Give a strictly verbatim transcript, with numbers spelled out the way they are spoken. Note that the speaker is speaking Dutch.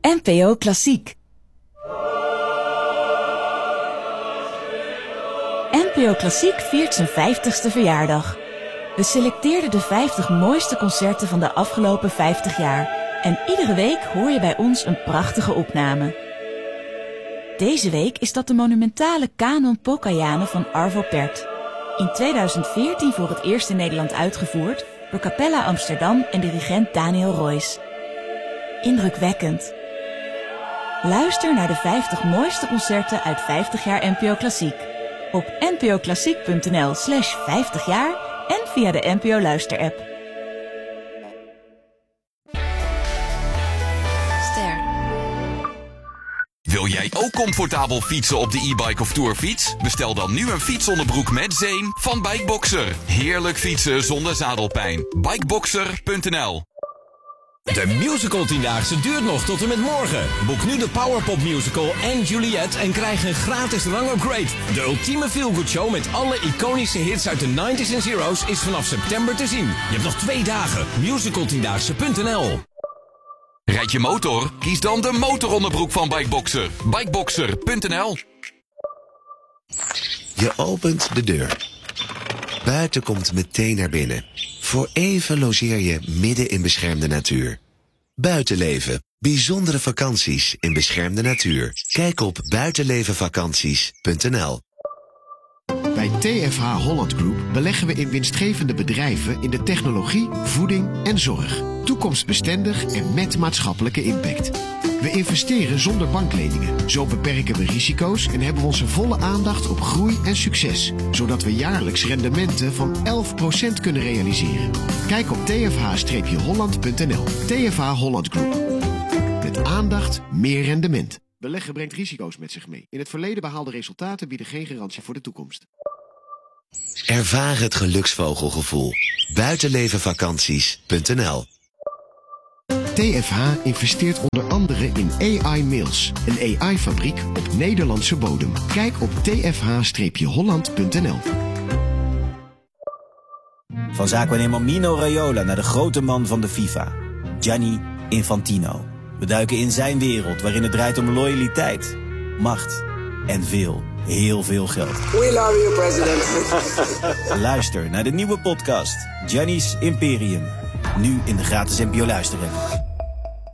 N P O Klassiek. N P O Klassiek viert zijn vijftigste verjaardag. We selecteerden de vijftig mooiste concerten van de afgelopen vijftig jaar. En iedere week hoor je bij ons een prachtige opname. Deze week is dat de monumentale Canon Pokajane van Arvo Pärt. In tweeduizend veertien voor het eerst in Nederland uitgevoerd door Capella Amsterdam en dirigent Daniel Roys. Indrukwekkend. Luister naar de vijftig mooiste concerten uit vijftig jaar N P O Klassiek. Op npoklassiek.nl slash vijftig jaar en via de N P O Luister-app. Ster. Wil jij ook comfortabel fietsen op de e-bike of tourfiets? Bestel dan nu een fietsonderbroek met zeem van Bikeboxer. Heerlijk fietsen zonder zadelpijn. Bikeboxer punt n l. De musical tiendaagse duurt nog tot en met morgen. Boek nu de Powerpop Musical en Juliet en krijg een gratis rangupgrade. De ultieme feel-good show met alle iconische hits uit de nineties en zero's is vanaf september te zien. Je hebt nog twee dagen. musical tiendaagse punt n l. Rijd je motor? Kies dan de motoronderbroek van Bikeboxer. Bikeboxer punt n l. Je opent de deur. Buiten komt meteen naar binnen. Voor even logeer je midden in beschermde natuur. Buitenleven. Bijzondere vakanties in beschermde natuur. Kijk op buitenlevenvakanties punt n l. Bij T F H Holland Group beleggen we in winstgevende bedrijven in de technologie, voeding en zorg. Toekomstbestendig en met maatschappelijke impact. We investeren zonder bankleningen. Zo beperken we risico's en hebben we onze volle aandacht op groei en succes. Zodat we jaarlijks rendementen van elf procent kunnen realiseren. Kijk op t f h holland punt n l. T F H Holland Group. Met aandacht meer rendement. Beleggen brengt risico's met zich mee. In het verleden behaalde resultaten bieden geen garantie voor de toekomst. Ervaar het geluksvogelgevoel. buitenlevenvakanties punt n l. T F H investeert onder andere in A I Mails, een A I-fabriek op Nederlandse bodem. Kijk op t f h holland punt n l. Van zaakwaarnemer Mino Raiola naar de grote man van de FIFA, Gianni Infantino. We duiken in zijn wereld waarin het draait om loyaliteit, macht en veel, heel veel geld. We love you, president. Luister naar de nieuwe podcast Gianni's Imperium. Nu in de gratis N P O Luister-app.